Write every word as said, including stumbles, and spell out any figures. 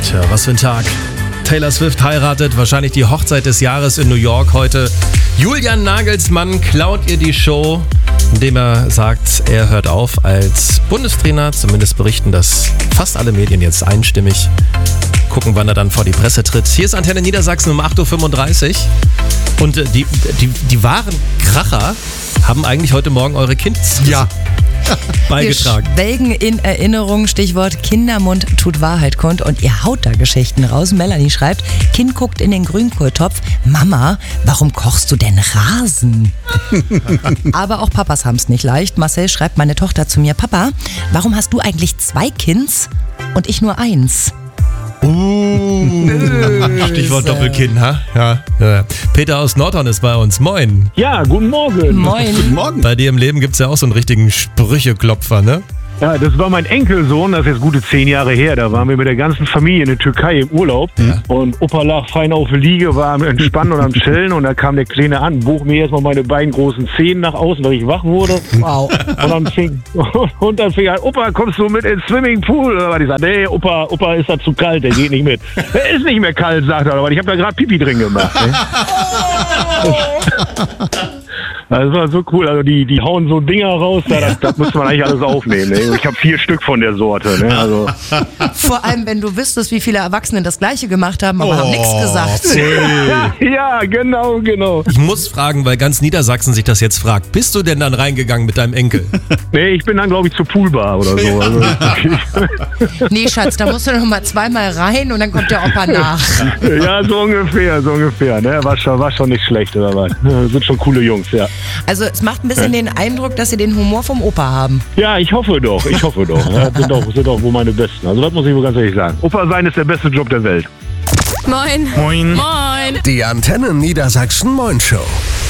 Tja, was für ein Tag. Taylor Swift heiratet, wahrscheinlich die Hochzeit des Jahres in New York heute. Julian Nagelsmann klaut ihr die Show, indem er sagt, er hört auf als Bundestrainer. Zumindest berichten das fast alle Medien jetzt einstimmig. Gucken, wann er dann vor die Presse tritt. Hier ist Antenne Niedersachsen um acht Uhr fünfunddreißig. Und äh, die, die, die wahren Kracher haben eigentlich heute Morgen eure Kids Ja. beigetragen. Wir schwelgen in Erinnerung, Stichwort Kindermund tut Wahrheit kund und ihr haut da Geschichten raus. Melanie schreibt, Kind guckt in den Grünkohltopf. Mama, warum kochst du denn Rasen? Aber auch Papas haben es nicht leicht. Marcel schreibt, meine Tochter zu mir, Papa, warum hast du eigentlich zwei Kinds und ich nur eins? Uh, Stichwort Doppelkinn, ha? Ja, ja. Peter aus Nordhorn ist bei uns. Moin. Ja, guten Morgen. Moin. Guten Morgen. Bei dir im Leben gibt es ja auch so einen richtigen Sprücheklopfer, ne? Ja, das war mein Enkelsohn, das ist jetzt gute zehn Jahre her. Da waren wir mit der ganzen Familie in der Türkei im Urlaub. Ja. Und Opa lag fein auf der Liege, war am Entspannen und am Chillen. Und da kam der Kleine an, bog mir erstmal meine beiden großen Zehen nach außen, weil ich wach wurde. Wow. Und dann fing, und dann fing er an, Opa, kommst du mit ins Swimmingpool? Aber ich sagte, nee, Opa, Opa ist da zu kalt, der geht nicht mit. Der ist nicht mehr kalt, sagt er, aber ich habe da gerade Pipi drin gemacht. Ne? Das war so cool, also die, die hauen so Dinger raus, da, das, das muss man eigentlich alles aufnehmen. Ne? Ich habe vier Stück von der Sorte. Ne? Also. Vor allem, wenn du wüsstest, wie viele Erwachsene das Gleiche gemacht haben, aber Oh. haben nichts gesagt. Ja, genau, genau. Ich muss fragen, weil ganz Niedersachsen sich das jetzt fragt. Bist du denn dann reingegangen mit deinem Enkel? Nee, ich bin dann, glaube ich, zur Poolbar oder so. Also, Nee, Schatz, da musst du noch mal zweimal rein und dann kommt der Opa nach. ja, so ungefähr, so ungefähr. Ne? War, schon, war schon nicht schlecht, oder was? Sind schon coole Jungs, ja. Also es macht ein bisschen den Eindruck, dass sie den Humor vom Opa haben. Ja, ich hoffe doch, ich hoffe doch. Das sind doch, sind doch wohl meine Besten. Also das muss ich wohl ganz ehrlich sagen. Opa sein ist der beste Job der Welt. Moin. Moin. Moin. Die Antenne Niedersachsen Moin Show.